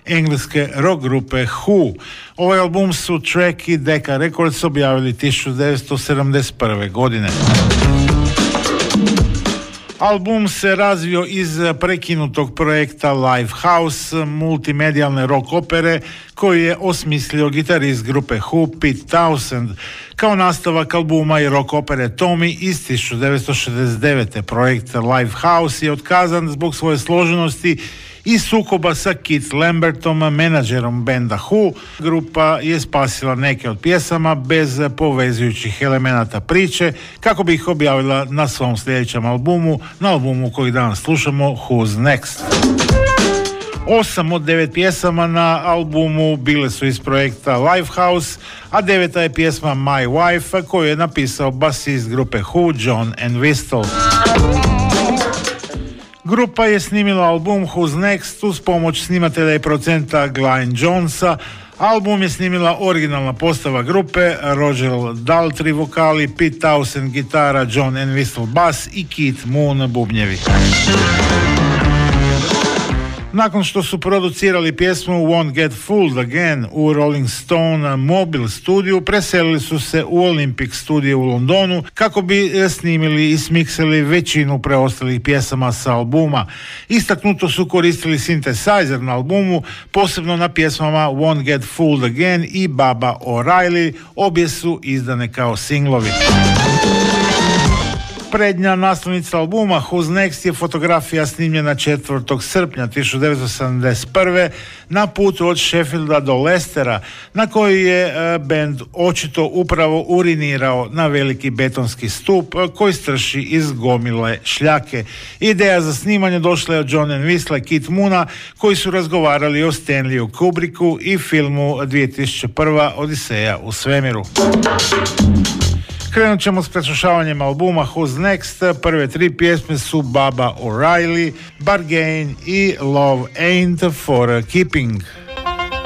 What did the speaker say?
engleske rock grupe Who. Ovaj album su Track i Decca Records objavili 1971. godine. Album se razvio iz prekinutog projekta Lifehouse, multimedijalne rock opere koju je osmislio gitarist grupe Who, Pete Townshend, kao nastavak albuma i rock opere Tommy iz 1969. Projekt Lifehouse je otkazan zbog svoje složenosti i sukoba sa Keith Lambertom, menadžerom benda Who. Grupa je spasila neke od pjesama bez povezujućih elemenata priče kako bi ih objavila na svom sljedećem albumu, na albumu koji danas slušamo, Who's Next. 8 od 9 pjesama na albumu bile su iz projekta Lifehouse, a 9. je pjesma My Wife koju je napisao basist grupe Who, John Entwistle. Grupa je snimila album Who's Next uz pomoć snimatelja i producenta Glyn Jonesa. Album je snimila originalna postava grupe, Roger Daltrey vokali, Pete Townshend gitara, John Entwistle bas i Keith Moon bubnjevi. Nakon što su producirali pjesmu Won't Get Fooled Again u Rolling Stone Mobile studiju, preselili su se u Olympic studio u Londonu kako bi snimili i smiksali većinu preostalih pjesama sa albuma. Istaknuto su koristili synthesizer na albumu, posebno na pjesmama Won't Get Fooled Again i Baba O'Reilly, obje su izdane kao singlovi. Prednja naslovnica albuma Who's Next je fotografija snimljena 4. srpnja 1971. na putu od Sheffielda do Leicestera, na koji je bend očito upravo urinirao na veliki betonski stup koji strši iz gomile šljake. Ideja za snimanje došla je od John Entwistle i Keith Moona, koji su razgovarali o Stanleyu Kubricku i filmu 2001. Odiseja u svemiru. Krenut ćemo s preslušavanjem albuma Who's Next. Prve 3 pjesme su Baba O'Reilly, Bargain i Love Ain't for Keeping.